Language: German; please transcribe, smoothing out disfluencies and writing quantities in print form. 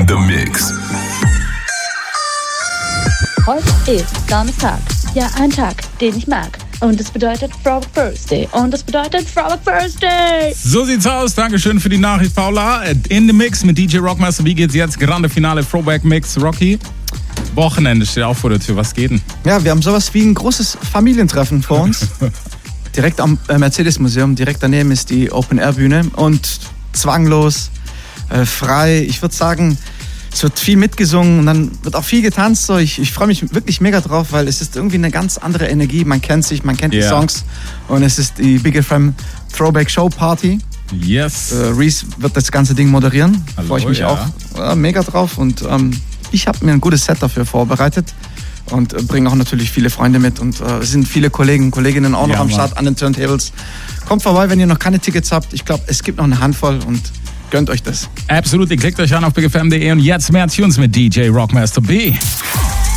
The Mix. Heute ist Donnerstag. Ja, ein Tag, den ich mag. Und es bedeutet Throwback Thursday. So sieht's aus. Dankeschön für die Nachricht, Paula. In the Mix mit DJ Rockmaster. Wie geht's jetzt? Grande Finale Throwback Mix. Rocky, Wochenende steht auch vor der Tür. Was geht denn? Ja, wir haben sowas wie ein großes Familientreffen vor uns. Direkt am Mercedes-Museum. Direkt daneben ist die Open-Air-Bühne. Und zwanglos, frei. Ich würde sagen, es wird viel mitgesungen und dann wird auch viel getanzt. So. Ich freue mich wirklich mega drauf, weil es ist irgendwie eine ganz andere Energie. Man kennt sich, man kennt die Songs. Und es ist die Big FM Throwback Show Party. Yes. Reese wird das ganze Ding moderieren. Da freue ich mich auch mega drauf. Und ich habe mir ein gutes Set dafür vorbereitet. Und bringe auch natürlich viele Freunde mit. Und es sind viele Kollegen und Kolleginnen auch noch am Start an den Turntables. Kommt vorbei, wenn ihr noch keine Tickets habt. Ich glaube, es gibt noch eine Handvoll und gönnt euch das. Absolut, klickt euch an auf bigfm.de und jetzt mehr Tunes mit DJ Rockmaster B.